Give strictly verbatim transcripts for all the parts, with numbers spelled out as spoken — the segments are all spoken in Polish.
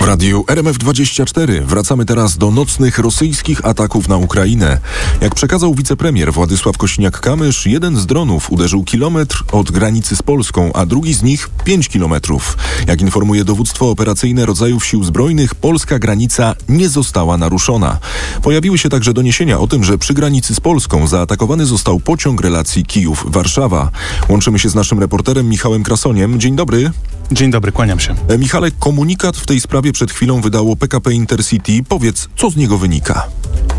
radiu R M F dwadzieścia cztery wracamy teraz do nocnych rosyjskich ataków na Ukrainę. Jak przekazał wicepremier Władysław Kosiniak-Kamysz, jeden z dronów uderzył kilometr od granicy z Polską, a drugi z nich pięć kilometrów. Jak informuje dowództwo operacyjne rodzajów sił zbrojnych, polska granica nie została naruszona. Pojawiły się także doniesienia o tym, że przy granicy z Polską zaatakowany został pociąg relacji Kijów-Warszawa. Łączymy się z naszym reporterem Michałem Krasoniem. Dzień dobry. Dzień dobry, kłaniam się. E, Michale, komunikat w tej sprawie przed chwilą wydało P K P Intercity. Powiedz, co z niego wynika?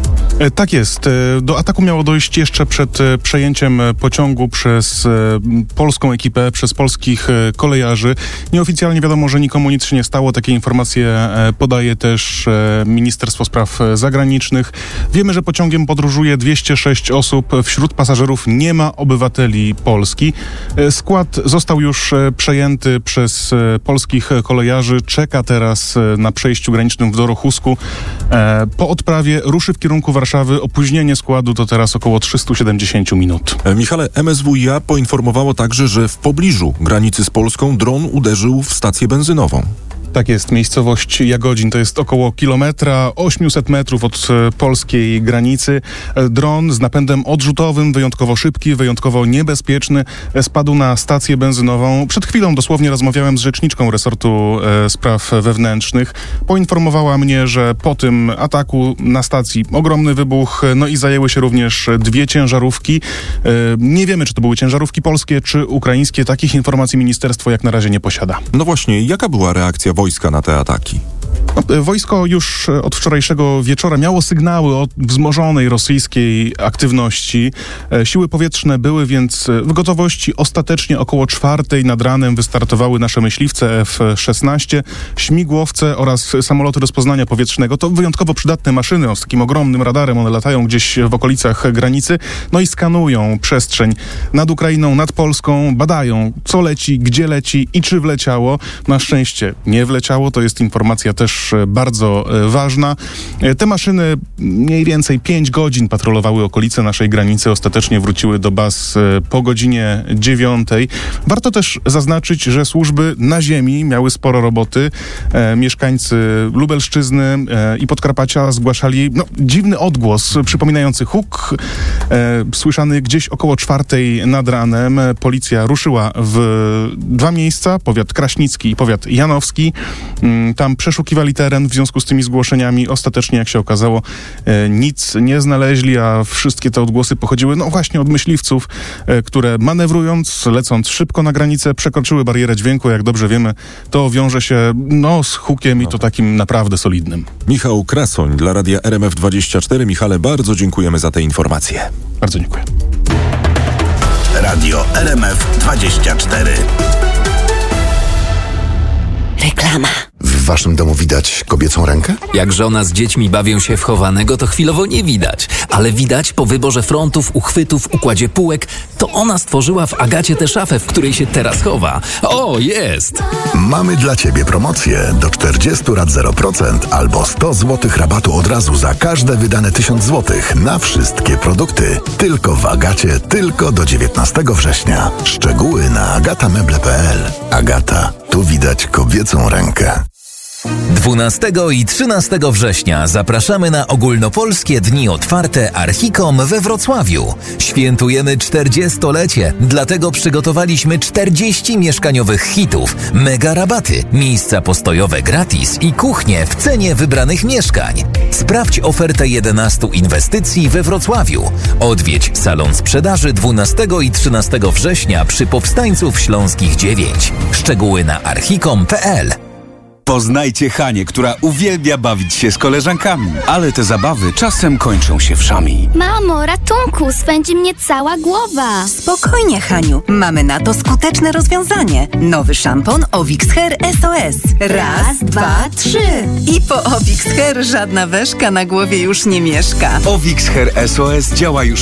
Tak jest. Do ataku miało dojść jeszcze przed przejęciem pociągu przez polską ekipę, przez polskich kolejarzy. Nieoficjalnie wiadomo, że nikomu nic się nie stało. Takie informacje podaje też Ministerstwo Spraw Zagranicznych. Wiemy, że pociągiem podróżuje dwieście sześć osób. Wśród pasażerów nie ma obywateli Polski. Skład został już przejęty przez polskich kolejarzy. Czeka teraz na przejściu granicznym w Dorochusku. Po odprawie ruszy w kierunku Warszawy. Opóźnienie składu to teraz około trzysta siedemdziesiąt minut. Michale, M S W i A poinformowało także, że w pobliżu granicy z Polską dron uderzył w stację benzynową. Tak jest, miejscowość Jagodzin to jest około kilometra, osiemset metrów od e, polskiej granicy. E, dron z napędem odrzutowym, wyjątkowo szybki, wyjątkowo niebezpieczny, e, spadł na stację benzynową. Przed chwilą dosłownie rozmawiałem z rzeczniczką resortu e, spraw wewnętrznych. Poinformowała mnie, że po tym ataku na stacji ogromny wybuch, no i zajęły się również dwie ciężarówki. E, nie wiemy, czy to były ciężarówki polskie, czy ukraińskie. Takich informacji ministerstwo jak na razie nie posiada. No właśnie, jaka była reakcja wojska na te ataki? No, wojsko już od wczorajszego wieczora miało sygnały o wzmożonej rosyjskiej aktywności. E, siły powietrzne były więc w gotowości. Ostatecznie około czwartej nad ranem wystartowały nasze myśliwce F szesnaście, śmigłowce oraz samoloty rozpoznania powietrznego. To wyjątkowo przydatne maszyny z takim ogromnym radarem. One latają gdzieś w okolicach granicy, no i skanują przestrzeń nad Ukrainą, nad Polską, badają, co leci, gdzie leci i czy wleciało. Na szczęście nie wleciało. To jest informacja też bardzo ważna. Te maszyny mniej więcej pięć godzin patrolowały okolice naszej granicy. Ostatecznie wróciły do baz po godzinie dziewiątej. Warto też zaznaczyć, że służby na ziemi miały sporo roboty. E, mieszkańcy Lubelszczyzny e, i Podkarpacia zgłaszali no, dziwny odgłos przypominający huk, e, słyszany gdzieś około czwartej nad ranem. Policja ruszyła w dwa miejsca, powiat kraśnicki i powiat janowski. Tam przeszukiwali teren w związku z tymi zgłoszeniami. Ostatecznie, jak się okazało, e, nic nie znaleźli, a wszystkie te odgłosy pochodziły no właśnie od myśliwców, e, które manewrując, lecąc szybko na granicę, przekroczyły barierę dźwięku. Jak dobrze wiemy, to wiąże się no, z hukiem i to takim naprawdę solidnym. Michał Krasoń dla radia R M F dwadzieścia cztery. Michale, bardzo dziękujemy za te informacje. Bardzo dziękuję. Radio R M F dwadzieścia cztery. Reklama. W waszym domu widać kobiecą rękę? Jak żona z dziećmi bawią się w chowanego, to chwilowo nie widać. Ale widać po wyborze frontów, uchwytów, układzie półek, to ona stworzyła w Agacie tę szafę, w której się teraz chowa. O, jest! Mamy dla ciebie promocję. Do czterdziestu rat zero procent albo sto złotych rabatu od razu za każde wydane tysiąc złotych na wszystkie produkty. Tylko w Agacie, tylko do dziewiętnastego września. Szczegóły na agatameble kropka p l. Agata, tu widać kobiecą rękę. dwunastego i trzynastego września zapraszamy na ogólnopolskie dni otwarte Archicom we Wrocławiu. Świętujemy czterdziestolecie, dlatego przygotowaliśmy czterdzieści mieszkaniowych hitów, mega rabaty, miejsca postojowe gratis i kuchnie w cenie wybranych mieszkań. Sprawdź ofertę jedenastu inwestycji we Wrocławiu. Odwiedź salon sprzedaży dwunastego i trzynastego września przy Powstańców Śląskich dziewięć. Szczegóły na archicom kropka p l. Poznajcie Hanię, która uwielbia bawić się z koleżankami, ale te zabawy czasem kończą się wszami. Mamo, ratunku, swędzi mnie cała głowa. Spokojnie, Haniu, mamy na to skuteczne rozwiązanie. Nowy szampon Ovix Hair S O S. Raz, dwa, trzy. I po Ovix Hair żadna weszka na głowie już nie mieszka. Ovix Hair S O S działa już